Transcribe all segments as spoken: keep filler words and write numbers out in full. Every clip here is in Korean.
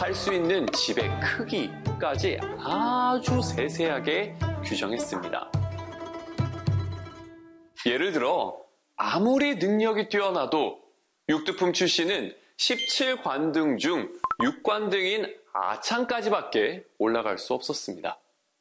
살 수 있는 집의 크기까지 아주 세세하게 규정했습니다. 예를 들어 아무리 능력이 뛰어나도 육두품 출신은 십칠 관등 중 육 관등인 아창까지밖에 올라갈 수 없었습니다.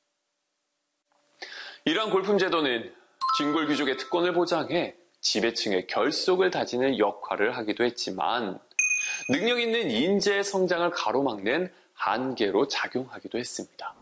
이러한 골품 제도는 진골 귀족의 특권을 보장해 지배층의 결속을 다지는 역할을 하기도 했지만 능력 있는 인재의 성장을 가로막는 한계로 작용하기도 했습니다.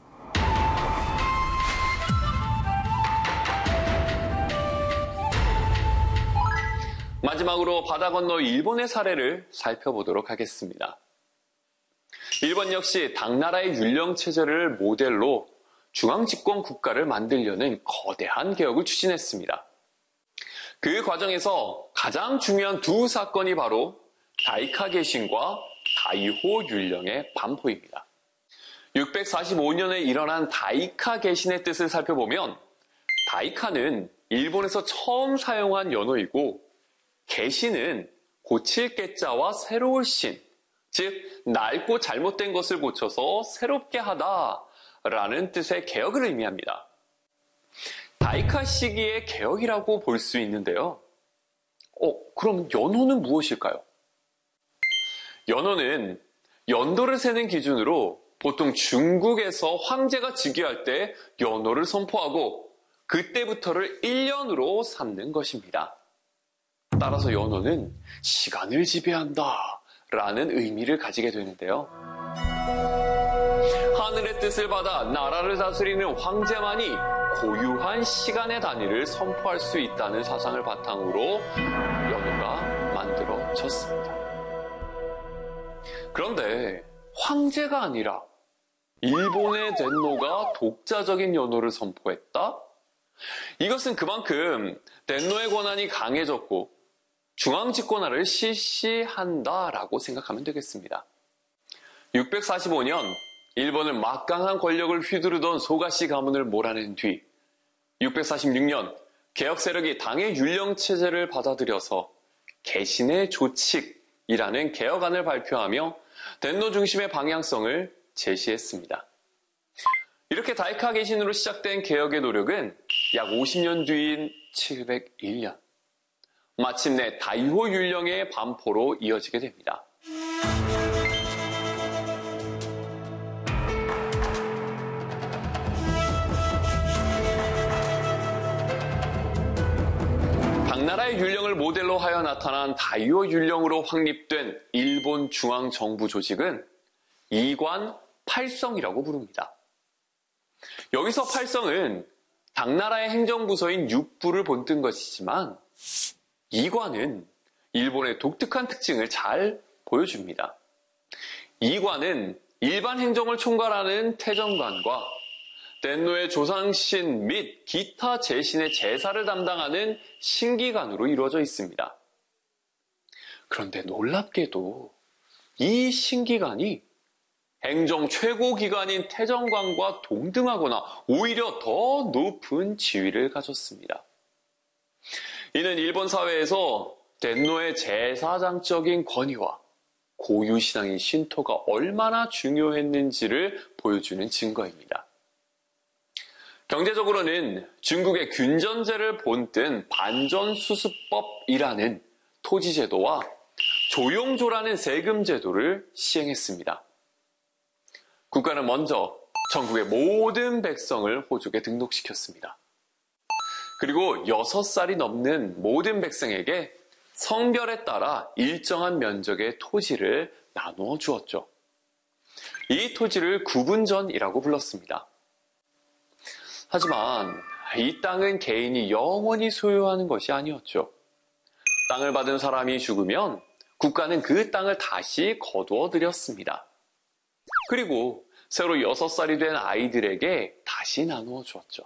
마지막으로 바다 건너 일본의 사례를 살펴보도록 하겠습니다. 일본 역시 당나라의 율령체제를 모델로 중앙집권 국가를 만들려는 거대한 개혁을 추진했습니다. 그 과정에서 가장 중요한 두 사건이 바로 다이카 개신과 다이호 율령의 반포입니다. 육백사십오 년에 일어난 다이카 개신의 뜻을 살펴보면 다이카는 일본에서 처음 사용한 연호이고 개신은 고칠 개자와 새로울 신, 즉 낡고 잘못된 것을 고쳐서 새롭게 하다라는 뜻의 개혁을 의미합니다. 다이카 시기의 개혁이라고 볼 수 있는데요. 어, 그럼 연호는 무엇일까요? 연호는 연도를 세는 기준으로 보통 중국에서 황제가 즉위할 때 연호를 선포하고 그때부터를 일 년으로 삼는 것입니다. 따라서 연호는 시간을 지배한다 라는 의미를 가지게 되는데요. 하늘의 뜻을 받아 나라를 다스리는 황제만이 고유한 시간의 단위를 선포할 수 있다는 사상을 바탕으로 연호가 만들어졌습니다. 그런데 황제가 아니라 일본의 덴노가 독자적인 연호를 선포했다? 이것은 그만큼 덴노의 권한이 강해졌고 중앙집권화를 실시한다라고 생각하면 되겠습니다. 육백사십오 년 일본은 막강한 권력을 휘두르던 소가시 가문을 몰아낸 뒤 육백사십육 년 개혁 세력이 당의 율령체제를 받아들여서 개신의 조칙이라는 개혁안을 발표하며 덴노 중심의 방향성을 제시했습니다. 이렇게 다이카 개신으로 시작된 개혁의 노력은 약 오십 년 뒤인 칠백일 년 마침내 다이호 율령의 반포로 이어지게 됩니다. 당나라의 율령을 모델로 하여 나타난 다이호 율령으로 확립된 일본 중앙정부 조직은 이관 팔성이라고 부릅니다. 여기서 팔성은 당나라의 행정부서인 육부를 본뜬 것이지만 이관은 일본의 독특한 특징을 잘 보여줍니다. 이관은 일반 행정을 총괄하는 태정관과 덴노의 조상신 및 기타 제신의 제사를 담당하는 신기관으로 이루어져 있습니다. 그런데 놀랍게도 이 신기관이 행정 최고기관인 태정관과 동등하거나 오히려 더 높은 지위를 가졌습니다. 이는 일본 사회에서 덴노의 제사장적인 권위와 고유신앙인 신토가 얼마나 중요했는지를 보여주는 증거입니다. 경제적으로는 중국의 균전제를 본뜬 반전수습법이라는 토지제도와 조용조라는 세금제도를 시행했습니다. 국가는 먼저 전국의 모든 백성을 호족에 등록시켰습니다. 그리고 여섯 살이 넘는 모든 백성에게 성별에 따라 일정한 면적의 토지를 나누어 주었죠. 이 토지를 구분전이라고 불렀습니다. 하지만 이 땅은 개인이 영원히 소유하는 것이 아니었죠. 땅을 받은 사람이 죽으면 국가는 그 땅을 다시 거두어 드렸습니다. 그리고 새로 여섯 살이 된 아이들에게 다시 나누어 주었죠.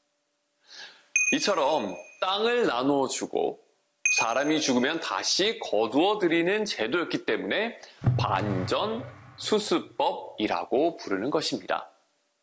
이처럼 땅을 나누어 주고 사람이 죽으면 다시 거두어 드리는 제도였기 때문에 반전수습법이라고 부르는 것입니다.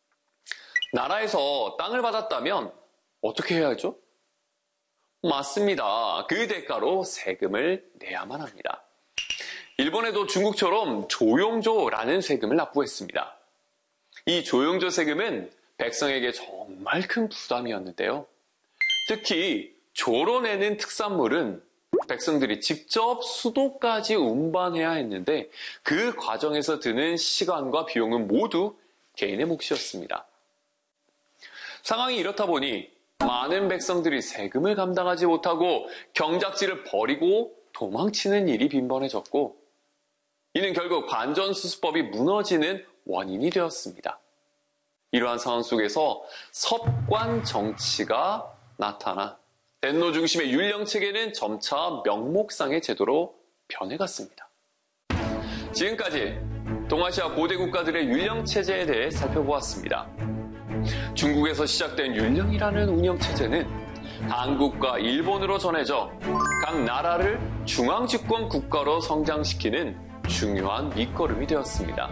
나라에서 땅을 받았다면 어떻게 해야 하죠? 맞습니다. 그 대가로 세금을 내야만 합니다. 일본에도 중국처럼 조용조라는 세금을 납부했습니다. 이 조용조 세금은 백성에게 정말 큰 부담이었는데요. 특히 조로 내는 특산물은 백성들이 직접 수도까지 운반해야 했는데 그 과정에서 드는 시간과 비용은 모두 개인의 몫이었습니다. 상황이 이렇다 보니 많은 백성들이 세금을 감당하지 못하고 경작지를 버리고 도망치는 일이 빈번해졌고 이는 결국 관전수수법이 무너지는 원인이 되었습니다. 이러한 상황 속에서 섭관 정치가 나타나 덴노 중심의 율령체계는 점차 명목상의 제도로 변해갔습니다. 지금까지 동아시아 고대 국가들의 율령체제에 대해 살펴보았습니다. 중국에서 시작된 율령이라는 운영체제는 한국과 일본으로 전해져 각 나라를 중앙집권 국가로 성장시키는 중요한 밑거름이 되었습니다.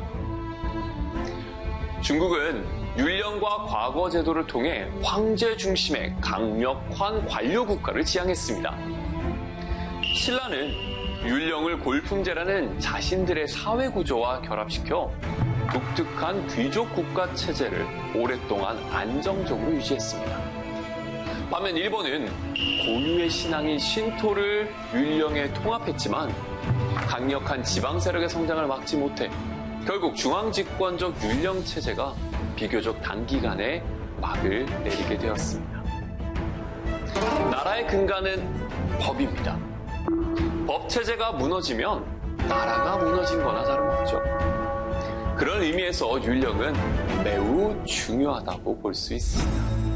중국은 율령과 과거 제도를 통해 황제 중심의 강력한 관료 국가를 지향했습니다. 신라는 율령을 골품제라는 자신들의 사회 구조와 결합시켜 독특한 귀족 국가 체제를 오랫동안 안정적으로 유지했습니다. 반면 일본은 고유의 신앙인 신토를 율령에 통합했지만 강력한 지방 세력의 성장을 막지 못해 결국 중앙집권적 율령 체제가 비교적 단기간에 막을 내리게 되었습니다. 나라의 근간은 법입니다. 법 체제가 무너지면 나라가 무너진 거나 다름없죠. 그런 의미에서 율령은 매우 중요하다고 볼 수 있습니다.